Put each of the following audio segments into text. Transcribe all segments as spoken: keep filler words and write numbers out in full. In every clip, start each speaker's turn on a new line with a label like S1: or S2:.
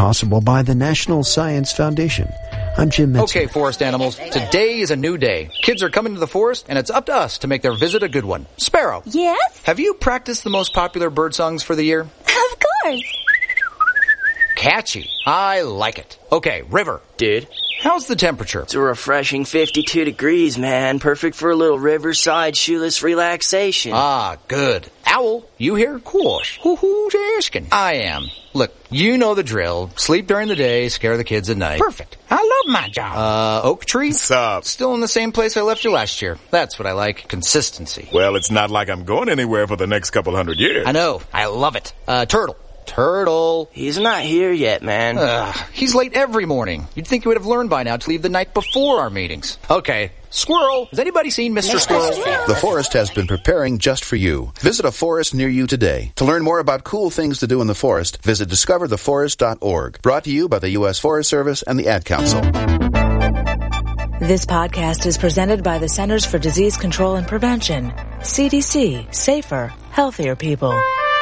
S1: possible by the National Science Foundation. I'm Jim Metzger.
S2: Okay, forest animals, today is a new day. Kids are coming to the forest, and it's up to us to make their visit a good one. Sparrow.
S3: Yes?
S2: Have you practiced the most popular bird songs for the year?
S3: Of course.
S2: Catchy. I like it. Okay, River.
S4: Dude.
S2: How's the temperature?
S4: It's a refreshing fifty-two degrees, man. Perfect for a little riverside shoeless relaxation.
S2: Ah, good. Owl, you here? Course. Who's asking? I am. Look, you know the drill. Sleep during the day, scare the kids at night. Perfect. I love my job. Uh, Oak Tree?
S5: What's up?
S2: Still in the same place I left you last year. That's what I like. Consistency.
S5: Well, it's not like I'm going anywhere for the next couple hundred years.
S2: I know. I love it. Uh, Turtle. Turtle.
S4: He's not here yet, man.
S2: Ugh, he's late every morning. You'd think he would have learned by now to leave the night before our meetings. Okay. Squirrel. Has anybody seen Mister Squirrel?
S6: The forest has been preparing just for you. Visit a forest near you today. To learn more about cool things to do in the forest, visit discover the forest dot org. Brought to you by the U S Forest Service and the Ad Council.
S7: This podcast is presented by the Centers for Disease Control and Prevention. C D C. Safer, healthier people.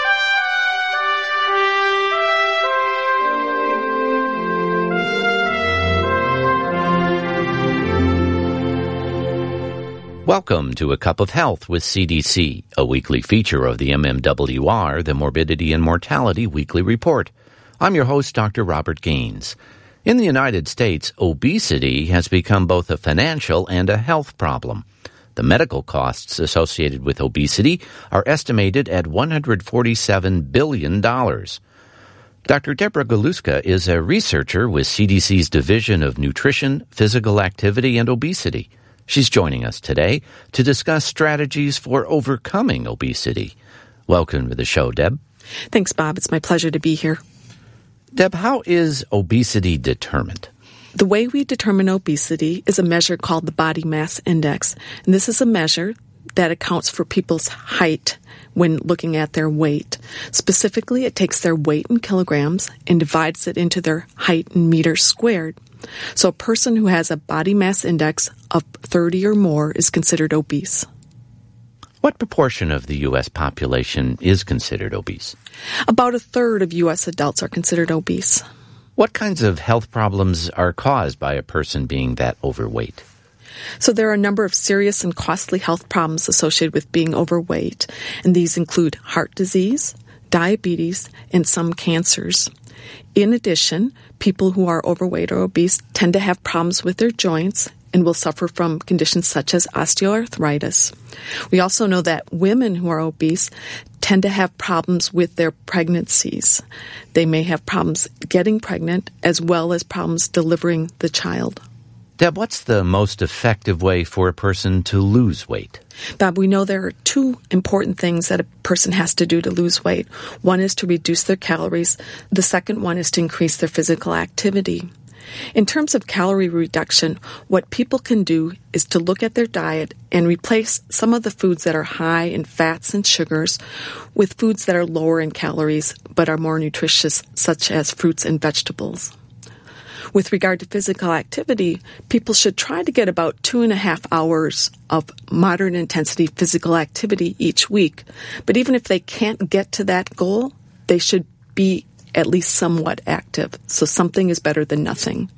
S8: Welcome to A Cup of Health with C D C, a weekly feature of the M M W R, the Morbidity and Mortality Weekly Report. I'm your host, Doctor Robert Gaines. In the United States, obesity has become both a financial and a health problem. The medical costs associated with obesity are estimated at one hundred forty-seven billion dollars. Doctor Deborah Galuska is a researcher with C D C's Division of Nutrition, Physical Activity, and Obesity. She's joining us today to discuss strategies for overcoming obesity. Welcome to the show, Deb.
S9: Thanks, Bob. It's my pleasure to be here.
S8: Deb, how is obesity determined?
S9: The way we determine obesity is a measure called the body mass index. And this is a measure that accounts for people's height when looking at their weight. Specifically, it takes their weight in kilograms and divides it into their height in meters squared. So a person who has a body mass index of thirty or more is considered obese.
S8: What proportion of the U S population is considered obese?
S9: About a third of U S adults are considered obese.
S8: What kinds of health problems are caused by a person being that overweight?
S9: So there are a number of serious and costly health problems associated with being overweight, and these include heart disease, diabetes, and some cancers. In addition, people who are overweight or obese tend to have problems with their joints and will suffer from conditions such as osteoarthritis. We also know that women who are obese tend to have problems with their pregnancies. They may have problems getting pregnant as well as problems delivering the child.
S8: Deb, what's the most effective way for a person to lose weight?
S9: Bob, we know there are two important things that a person has to do to lose weight. One is to reduce their calories. The second one is to increase their physical activity. In terms of calorie reduction, what people can do is to look at their diet and replace some of the foods that are high in fats and sugars with foods that are lower in calories but are more nutritious, such as fruits and vegetables. With regard to physical activity, people should try to get about two and a half hours of moderate intensity physical activity each week. But even if they can't get to that goal, they should be at least somewhat active. So something is better than nothing.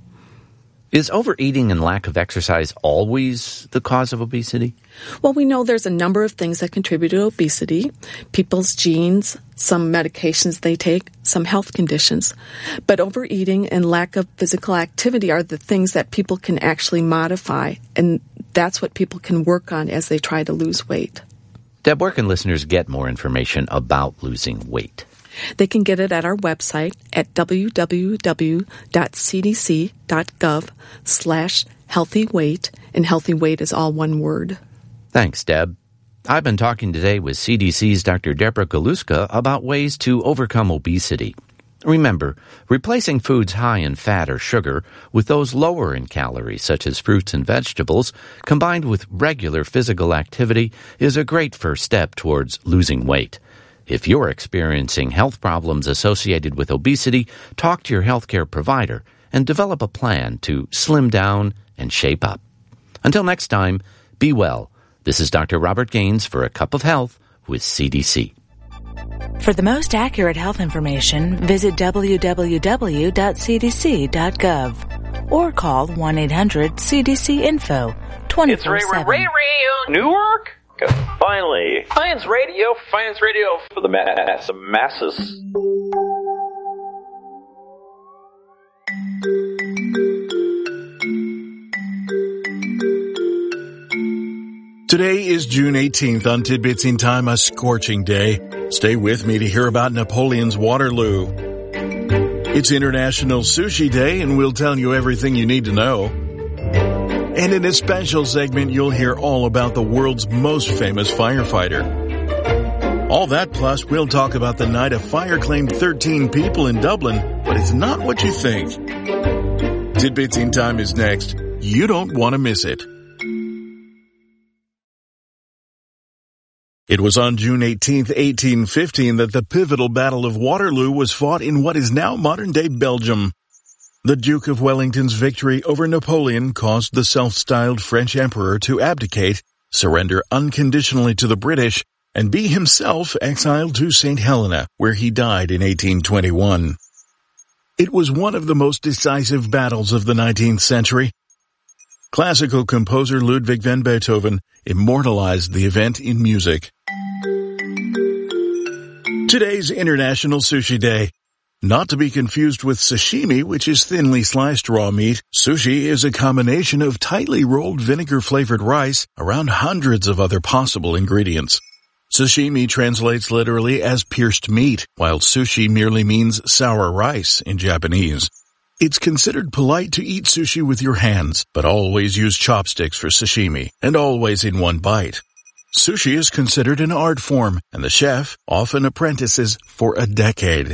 S8: Is overeating and lack of exercise always the cause of obesity?
S9: Well, we know there's a number of things that contribute to obesity. People's genes, some medications they take, some health conditions. But overeating and lack of physical activity are the things that people can actually modify, and that's what people can work on as they try to lose weight.
S8: Deb, where can listeners get more information about losing weight?
S9: They can get it at our website at w w w dot c d c dot gov slash healthy weight, and healthy weight is all one word.
S8: Thanks, Deb. I've been talking today with C D C's Doctor Deborah Galuska about ways to overcome obesity. Remember, replacing foods high in fat or sugar with those lower in calories, such as fruits and vegetables, combined with regular physical activity, is a great first step towards losing weight. If you're experiencing health problems associated with obesity, talk to your healthcare provider and develop a plan to slim down and shape up. Until next time, be well. This is Doctor Robert Gaines for A Cup of Health with C D C.
S7: For the most accurate health information, visit w w w dot c d c dot gov or call one eight hundred C D C info twenty-four seven.
S3: It's Ray Ray Ray Newark. Finally, Science Radio, Science Radio for the mass, masses.
S10: Today is June eighteenth on Tidbits in Time, a scorching day. Stay with me to hear about Napoleon's Waterloo. It's International Sushi Day, and we'll tell you everything you need to know. And in a special segment, you'll hear all about the world's most famous firefighter. All that plus, we'll talk about the night a fire claimed thirteen people in Dublin, but it's not what you think. Tidbits in Time is next. You don't want to miss it. It was on June eighteenth, eighteen fifteen that the pivotal Battle of Waterloo was fought in what is now modern-day Belgium. The Duke of Wellington's victory over Napoleon caused the self-styled French emperor to abdicate, surrender unconditionally to the British, and be himself exiled to Saint Helena, where he died in eighteen twenty-one. It was one of the most decisive battles of the nineteenth century. Classical composer Ludwig van Beethoven immortalized the event in music. Today's International Sushi Day. Not to be confused with sashimi, which is thinly sliced raw meat, sushi is a combination of tightly rolled vinegar-flavored rice around hundreds of other possible ingredients. Sashimi translates literally as pierced meat, while sushi merely means sour rice in Japanese. It's considered polite to eat sushi with your hands, but always use chopsticks for sashimi, and always in one bite. Sushi is considered an art form, and the chef often apprentices for a decade.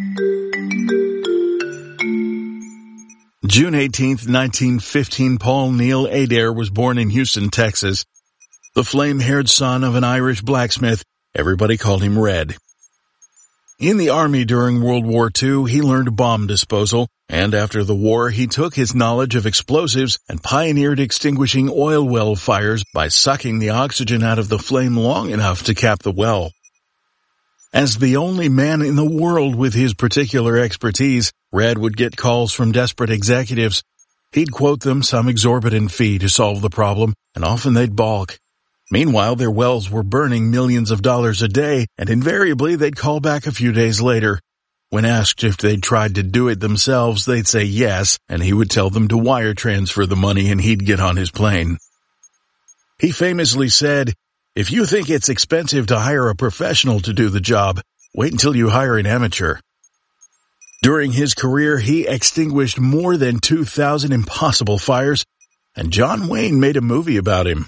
S10: June eighteenth, nineteen fifteen, Paul Neil Adair was born in Houston, Texas. The flame-haired son of an Irish blacksmith, everybody called him Red. In the Army during World War Two, he learned bomb disposal, and after the war, he took his knowledge of explosives and pioneered extinguishing oil well fires by sucking the oxygen out of the flame long enough to cap the well. As the only man in the world with his particular expertise, Red would get calls from desperate executives. He'd quote them some exorbitant fee to solve the problem, and often they'd balk. Meanwhile, their wells were burning millions of dollars a day, and invariably they'd call back a few days later. When asked if they'd tried to do it themselves, they'd say yes, and he would tell them to wire transfer the money and he'd get on his plane. He famously said, "If you think it's expensive to hire a professional to do the job, wait until you hire an amateur." During his career, he extinguished more than two thousand impossible fires, and John Wayne made a movie about him.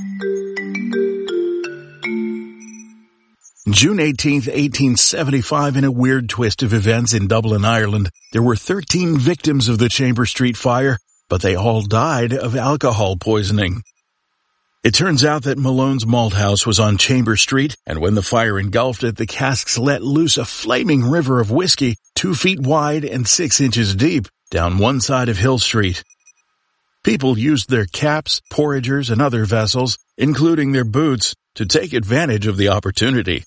S10: June eighteenth, eighteen seventy-five, in a weird twist of events in Dublin, Ireland, there were thirteen victims of the Chamber Street fire, but they all died of alcohol poisoning. It turns out that Malone's Malt House was on Chamber Street, and when the fire engulfed it, the casks let loose a flaming river of whiskey, two feet wide and six inches deep, down one side of Hill Street. People used their caps, porringers, and other vessels, including their boots, to take advantage of the opportunity.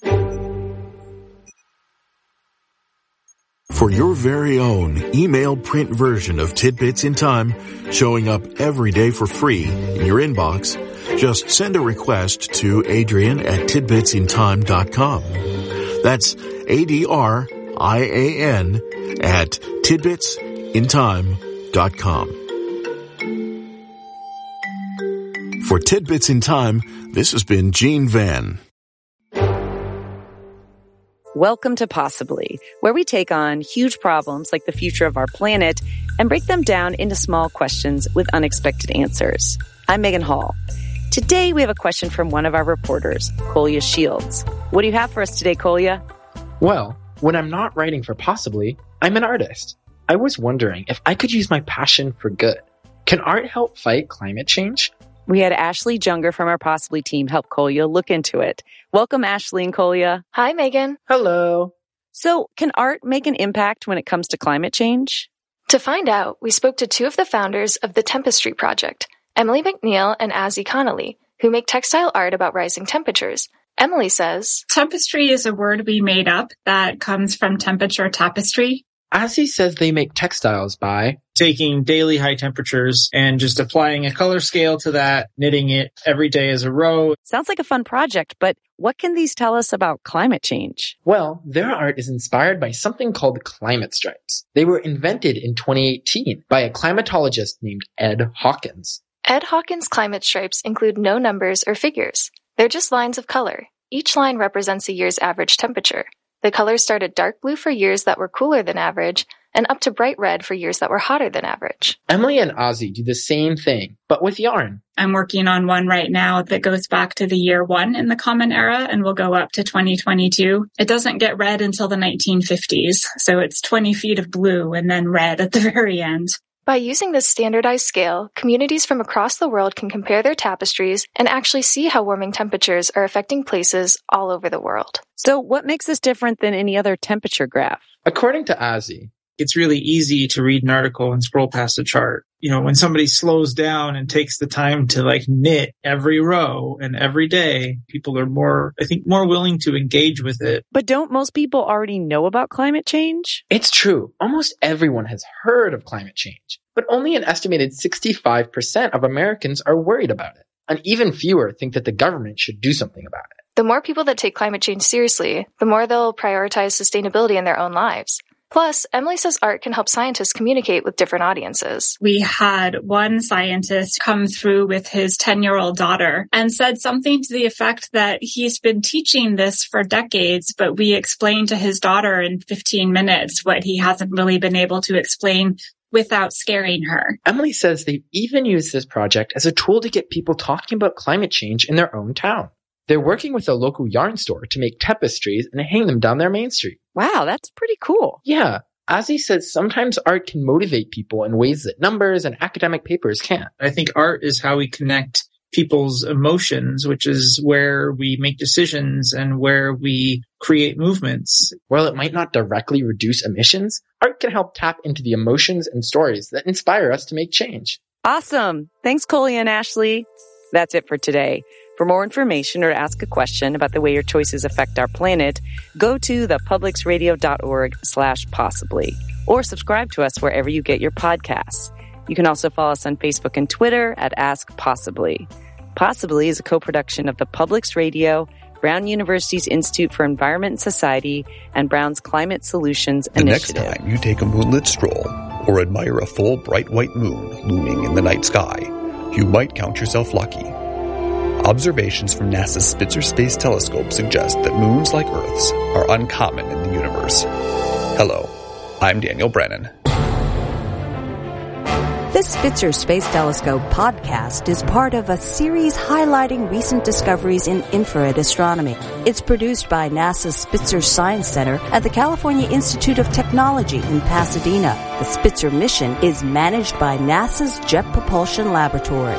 S10: For your very own email print version of Tidbits in Time, showing up every day for free in your inbox, just send a request to Adrian at tidbits in time dot com. That's A D R I A N at tidbits in time dot com. For Tidbits in Time, this has been Gene Van.
S11: Welcome to Possibly, where we take on huge problems like the future of our planet and break them down into small questions with unexpected answers. I'm Megan Hall. Today we have a question from one of our reporters, Kolya Shields. What do you have for us today, Kolya?
S12: Well, when I'm not writing for Possibly, I'm an artist. I was wondering if I could use my passion for good. Can art help fight climate change?
S11: We had Ashley Junger from our Possibly team help Kolya look into it. Welcome, Ashley and Kolya.
S13: Hi, Megan.
S12: Hello.
S11: So, can art make an impact when it comes to climate change?
S13: To find out, we spoke to two of the founders of the Tempestry Project, Emily McNeil and Azzy Connolly, who make textile art about rising temperatures. Emily says,
S14: Tempestry is a word we made up that comes from temperature tapestry.
S12: Ozzy says they make textiles by
S15: taking daily high temperatures and just applying a color scale to that, knitting it every day as a row.
S11: Sounds like a fun project, but what can these tell us about climate change?
S12: Well, their art is inspired by something called climate stripes. They were invented in twenty eighteen by a climatologist named Ed Hawkins.
S13: Ed Hawkins' climate stripes include no numbers or figures. They're just lines of color. Each line represents a year's average temperature. The colors start at dark blue for years that were cooler than average, and up to bright red for years that were hotter than average.
S12: Emily and Ozzy do the same thing, but with yarn.
S14: I'm working on one right now that goes back to the year one in the Common Era and will go up to twenty twenty-two. It doesn't get red until the nineteen fifties, so it's twenty feet of blue and then red at the very end.
S13: By using this standardized scale, communities from across the world can compare their tapestries and actually see how warming temperatures are affecting places all over the world.
S11: So what makes this different than any other temperature graph?
S12: According to Ozzy,
S15: it's really easy to read an article and scroll past a chart. You know, when somebody slows down and takes the time to like knit every row and every day, people are more, I think, more willing to engage with it.
S11: But don't most people already know about climate change?
S12: It's true. Almost everyone has heard of climate change, but only an estimated sixty-five percent of Americans are worried about it. And even fewer think that the government should do something about it.
S13: The more people that take climate change seriously, the more they'll prioritize sustainability in their own lives. Plus, Emily says art can help scientists communicate with different audiences.
S14: We had one scientist come through with his ten-year-old daughter and said something to the effect that he's been teaching this for decades, but we explained to his daughter in fifteen minutes what he hasn't really been able to explain without scaring her.
S12: Emily says they've even used this project as a tool to get people talking about climate change in their own town. They're working with a local yarn store to make tapestries and hang them down their main street.
S11: Wow, that's pretty cool.
S12: Yeah. Ozzy says sometimes art can motivate people in ways that numbers and academic papers can't.
S15: I think art is how we connect people's emotions, which is where we make decisions and where we create movements.
S12: While it might not directly reduce emissions, art can help tap into the emotions and stories that inspire us to make change.
S11: Awesome. Thanks, Coley and Ashley. That's it for today. For more information or to ask a question about the way your choices affect our planet, go to thepublicsradio.org slash possibly or subscribe to us wherever you get your podcasts. You can also follow us on Facebook and Twitter at Ask Possibly. Possibly is a co-production of the Publics Radio, Brown University's Institute for Environment and Society, and Brown's Climate Solutions
S16: the
S11: Initiative.
S16: The next time you take a moonlit stroll or admire a full, bright white moon looming in the night sky, you might count yourself lucky. Observations from NASA's Spitzer Space Telescope suggest that moons like Earth's are uncommon in the universe. Hello, I'm Daniel Brennan.
S17: This Spitzer Space Telescope podcast is part of a series highlighting recent discoveries in infrared astronomy. It's produced by NASA's Spitzer Science Center at the California Institute of Technology in Pasadena. The Spitzer mission is managed by NASA's Jet Propulsion Laboratory.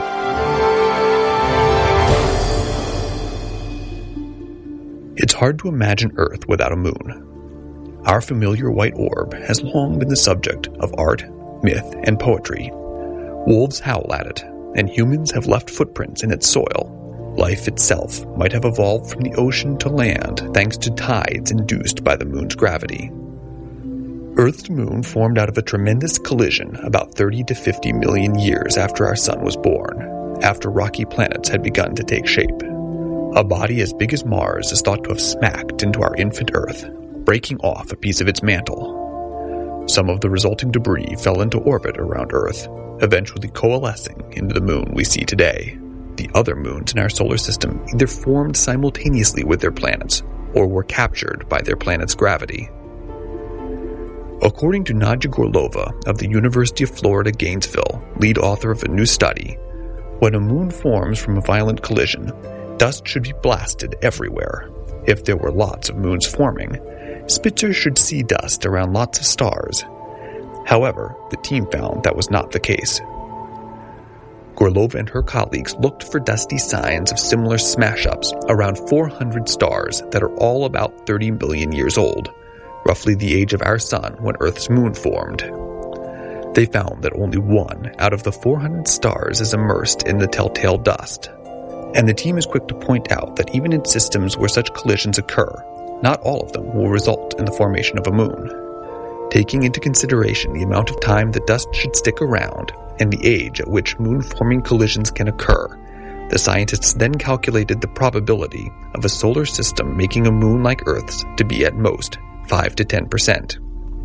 S16: It's hard to imagine Earth without a moon. Our familiar white orb has long been the subject of art, myth, and poetry. Wolves howl at it, and humans have left footprints in its soil. Life itself might have evolved from the ocean to land thanks to tides induced by the moon's gravity. Earth's moon formed out of a tremendous collision about thirty to fifty million years after our sun was born, after rocky planets had begun to take shape. A body as big as Mars is thought to have smacked into our infant Earth, breaking off a piece of its mantle. Some of the resulting debris fell into orbit around Earth, eventually coalescing into the moon we see today. The other moons in our solar system either formed simultaneously with their planets, or were captured by their planet's gravity. According to Nadja Gorlova of the University of Florida, Gainesville, lead author of a new study, when a moon forms from a violent collision, dust should be blasted everywhere. If there were lots of moons forming, Spitzer should see dust around lots of stars. However, the team found that was not the case. Gorlova and her colleagues looked for dusty signs of similar smash-ups around four hundred stars that are all about thirty million years old, roughly the age of our sun when Earth's moon formed. They found that only one out of the four hundred stars is immersed in the telltale dust. And the team is quick to point out that even in systems where such collisions occur, not all of them will result in the formation of a moon. Taking into consideration the amount of time the dust should stick around and the age at which moon-forming collisions can occur, the scientists then calculated the probability of a solar system making a moon like Earth's to be at most five to ten percent.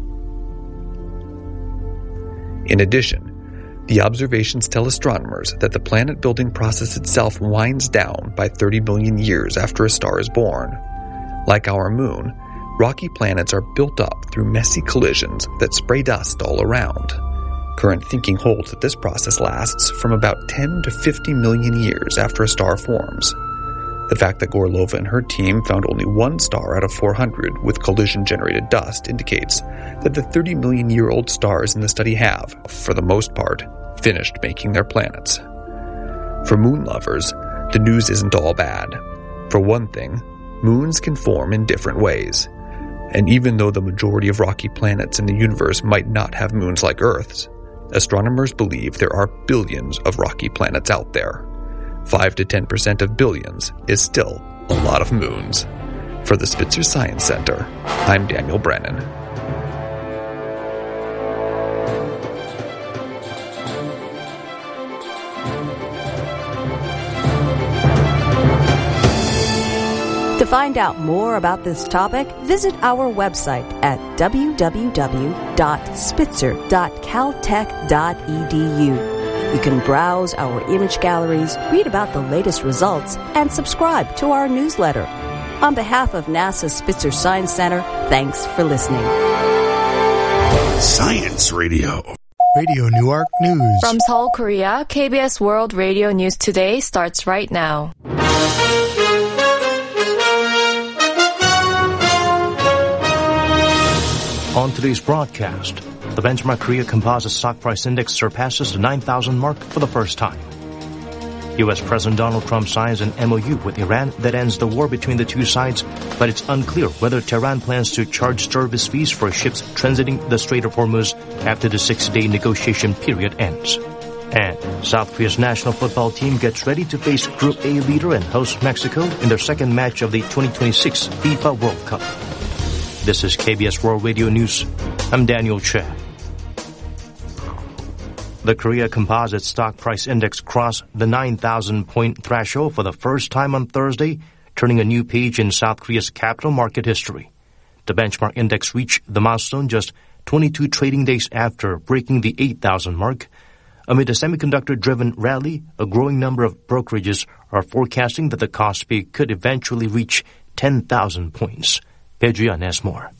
S16: In addition, the observations tell astronomers that the planet-building process itself winds down by thirty million years after a star is born. Like our moon, rocky planets are built up through messy collisions that spray dust all around. Current thinking holds that this process lasts from about ten to fifty million years after a star forms. The fact that Gorlova and her team found only one star out of four hundred with collision-generated dust indicates that the thirty million year old stars in the study have, for the most part, finished making their planets. For moon lovers, the news isn't all bad. For one thing, moons can form in different ways. And even though the majority of rocky planets in the universe might not have moons like Earth's, astronomers believe there are billions of rocky planets out there. five to ten percent of billions is still a lot of moons. For the Spitzer Science Center, I'm Daniel Brennan.
S17: To find out more about this topic, visit our website at w w w dot spitzer dot caltech dot e d u. You can browse our image galleries, read about the latest results, and subscribe to our newsletter. On behalf of NASA's Spitzer Science Center, thanks for listening.
S10: Science Radio.
S1: Radio Newark News.
S18: From Seoul, Korea, K B S World Radio News Today starts right now.
S19: On today's broadcast, the benchmark Korea Composite Stock Price Index surpasses the nine thousand mark for the first time. U S. President Donald Trump signs an M O U with Iran that ends the war between the two sides, but it's unclear whether Tehran plans to charge service fees for ships transiting the Strait of Hormuz after the sixty-day negotiation period ends. And South Korea's national football team gets ready to face Group A leader and host Mexico in their second match of the twenty twenty-six FIFA World Cup. This is K B S World Radio News. I'm Daniel Che. The Korea Composite Stock Price Index crossed the nine thousand point threshold for the first time on Thursday, turning a new page in South Korea's capital market history. The benchmark index reached the milestone just twenty-two trading days after breaking the eight thousand mark. Amid a semiconductor-driven rally, a growing number of brokerages are forecasting that the Kospi could eventually reach ten thousand points. Pedrian has more.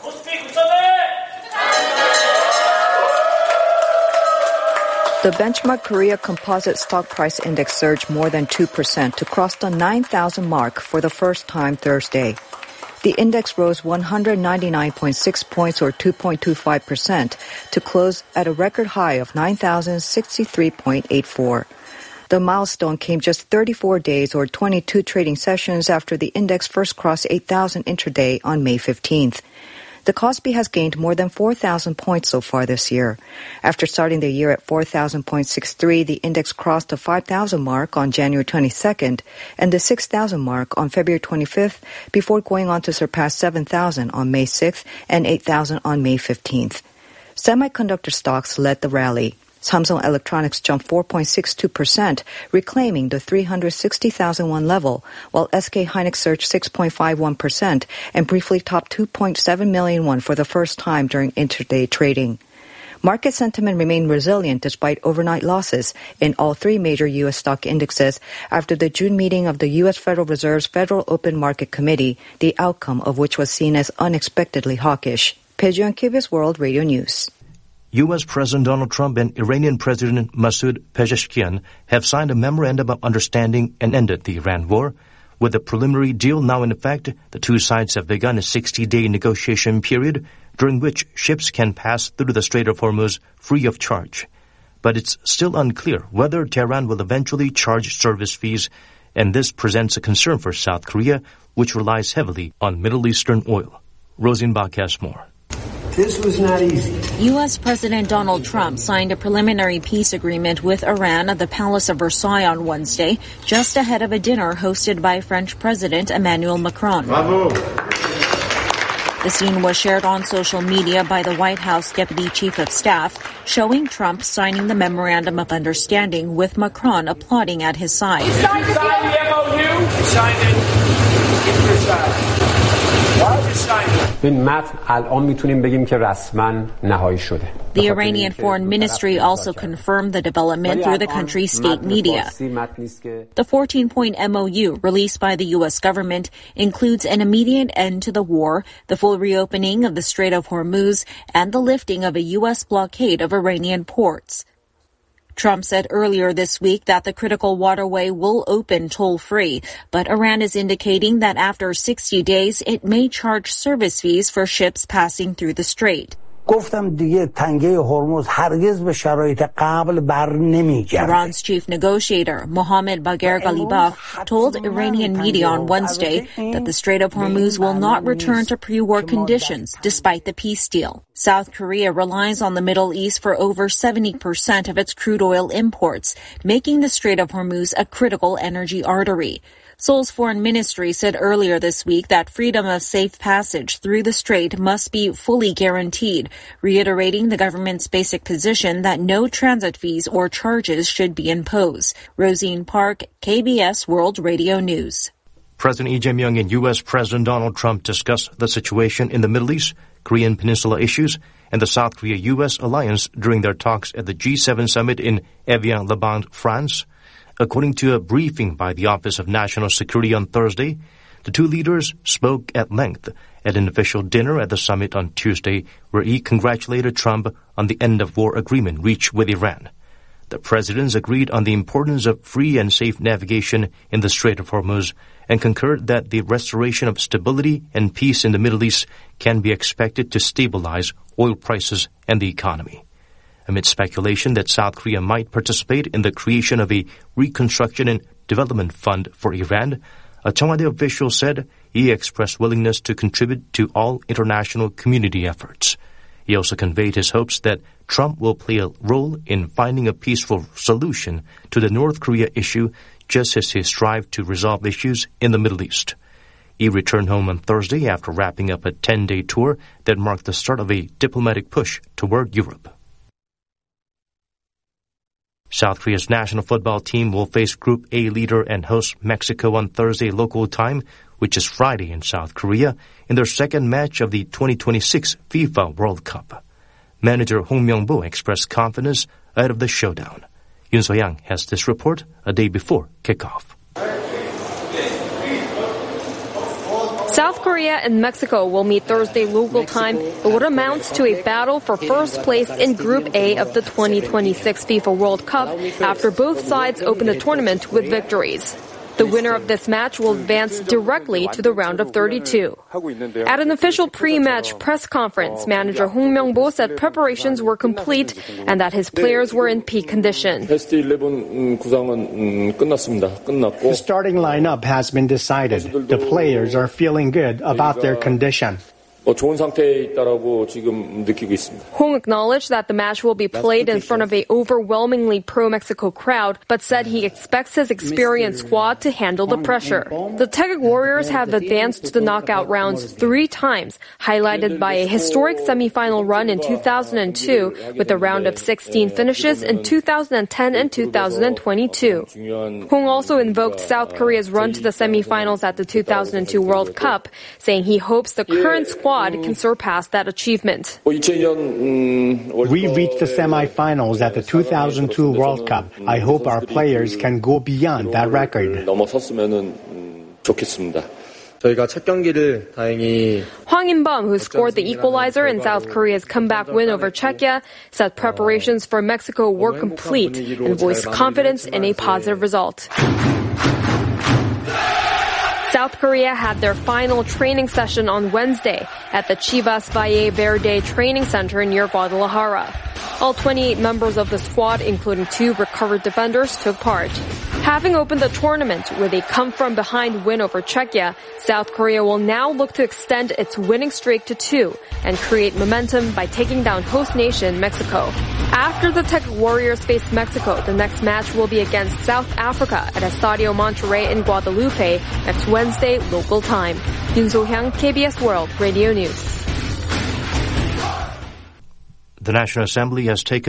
S20: The benchmark Korea Composite Stock Price Index surged more than two percent to cross the nine thousand mark for the first time Thursday. The index rose one hundred ninety-nine point six points or two point two five percent to close at a record high of nine thousand sixty-three point eight four. The milestone came just thirty-four days or twenty-two trading sessions after the index first crossed eight thousand intraday on May fifteenth. The Kospi has gained more than four thousand points so far this year. After starting the year at four thousand point six three, the index crossed the five thousand mark on January twenty-second and the six thousand mark on February twenty-fifth before going on to surpass seven thousand on May sixth and eight thousand on May fifteenth. Semiconductor stocks led the rally. Samsung Electronics jumped four point six two percent, reclaiming the three hundred sixty thousand won level, while S K Hynix surged six point five one percent and briefly topped two point seven million won for the first time during intraday trading. Market sentiment remained resilient despite overnight losses in all three major U S stock indexes after the June meeting of the U S Federal Reserve's Federal Open Market Committee, the outcome of which was seen as unexpectedly hawkish. Pejun, K B S World Radio News.
S19: U S. President Donald Trump and Iranian President Masoud Pezeshkian have signed a memorandum of understanding and ended the Iran war. With the preliminary deal now in effect, the two sides have begun a sixty-day negotiation period during which ships can pass through the Strait of Hormuz free of charge. But it's still unclear whether Tehran will eventually charge service fees, and this presents a concern for South Korea, which relies heavily on Middle Eastern oil. Rosenbach has more.
S21: This was not easy.
S22: U S. President Donald Trump signed a preliminary peace agreement with Iran at the Palace of Versailles on Wednesday, just ahead of a dinner hosted by French President Emmanuel Macron.
S21: Bravo.
S22: The scene was shared on social media by the White House Deputy Chief of Staff, showing Trump signing the Memorandum of Understanding with Macron applauding at his side.
S21: You signed the M O U? You signed it in Versailles. Why did you sign it?
S22: The Iranian Foreign Ministry also confirmed the development through the country's state media. The fourteen-point M O U released by the U S government includes an immediate end to the war, the full reopening of the Strait of Hormuz, and the lifting of a U S blockade of Iranian ports. Trump said earlier this week that the critical waterway will open toll-free, but Iran is indicating that after sixty days, it may charge service fees for ships passing through the strait. Iran's chief negotiator, Mohammad Bagher Ghalibaf, told Iranian media on Wednesday that the Strait of Hormuz will not return to pre-war conditions despite the peace deal. South Korea relies on the Middle East for over seventy percent of its crude oil imports, making the Strait of Hormuz a critical energy artery. Seoul's foreign ministry said earlier this week that freedom of safe passage through the strait must be fully guaranteed, reiterating the government's basic position that no transit fees or charges should be imposed. Rosine Park, K B S World Radio News.
S19: President Lee Jae-myung and U S. President Donald Trump discussed the situation in the Middle East, Korean Peninsula issues, and the South Korea-U S alliance during their talks at the G seven summit in Evian-les-Bains, France. According to a briefing by the Office of National Security on Thursday, the two leaders spoke at length at an official dinner at the summit on Tuesday, where he congratulated Trump on the end-of-war agreement reached with Iran. The presidents agreed on the importance of free and safe navigation in the Strait of Hormuz and concurred that the restoration of stability and peace in the Middle East can be expected to stabilize oil prices and the economy. Amid speculation that South Korea might participate in the creation of a reconstruction and development fund for Iran, a Cheongwade official said he expressed willingness to contribute to all international community efforts. He also conveyed his hopes that Trump will play a role in finding a peaceful solution to the North Korea issue, just as he strived to resolve issues in the Middle East. He returned home on Thursday after wrapping up a ten-day tour that marked the start of a diplomatic push toward Europe. South Korea's national football team will face Group A leader and host Mexico on Thursday local time, which is Friday in South Korea, in their second match of the twenty twenty-six FIFA World Cup. Manager Hong Myung-bo expressed confidence ahead of the showdown. Yoon So-yang has this report a day before kickoff.
S23: South Korea and Mexico will meet Thursday local time in what amounts to a battle for first place in Group A of the twenty twenty-six FIFA World Cup after both sides open the tournament with victories. The winner of this match will advance directly to the round of thirty-two. At an official pre-match press conference, manager Hong Myung-bo said preparations were complete and that his players were in peak condition.
S24: The starting lineup has been decided. The players are feeling good about their condition.
S23: Hong acknowledged that the match will be played in front of an overwhelmingly pro-Mexico crowd, but said he expects his experienced squad to handle the pressure. The Taeguk Warriors have advanced to the knockout rounds three times, highlighted by a historic semifinal run in two thousand two with a round of sixteen finishes in two thousand ten and two thousand twenty-two. Hong also invoked South Korea's run to the semifinals at the two thousand two World Cup, saying he hopes the current squad can surpass that achievement.
S24: We reached the semifinals at the two thousand two World Cup. I hope our players can go beyond that record.
S23: Hwang In-bum, who scored the equalizer in South Korea's comeback win over Czechia, said preparations for Mexico were complete and voiced confidence in a positive result. South Korea had their final training session on Wednesday at the Chivas Valle Verde Training Center near Guadalajara. All twenty-eight members of the squad, including two recovered defenders, took part. Having opened the tournament with a come-from-behind win over Czechia, South Korea will now look to extend its winning streak to two and create momentum by taking down host nation Mexico. After the Tech Warriors face Mexico, the next match will be against South Africa at Estadio Monterrey in Guadalupe next Wednesday local time. Yun So-hyang, K B S World Radio News.
S19: The National Assembly has taken